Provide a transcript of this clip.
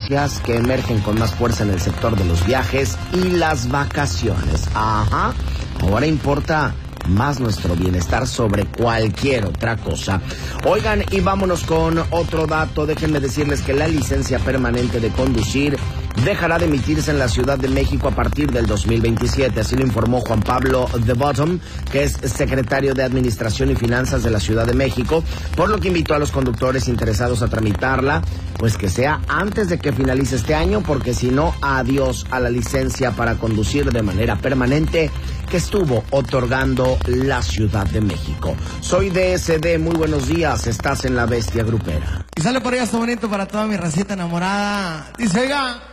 estrategias que emergen con más fuerza en el sector de los viajes y las vacaciones. Ajá, ahora importa más nuestro bienestar sobre cualquier otra cosa. Oigan, y vámonos con otro dato. Déjenme decirles que la licencia permanente de conducir dejará de emitirse en la Ciudad de México a partir del 2027. Así lo informó Juan Pablo The Bottom, que es secretario de Administración y Finanzas de la Ciudad de México, por lo que invitó a los conductores interesados a tramitarla, pues que sea antes de que finalice este año, porque si no, adiós a la licencia para conducir de manera permanente que estuvo otorgando la Ciudad de México. Soy DSD, muy buenos días, estás en La Bestia Grupera. Y sale por ahí hasta bonito para toda mi racita enamorada. Dice, oiga,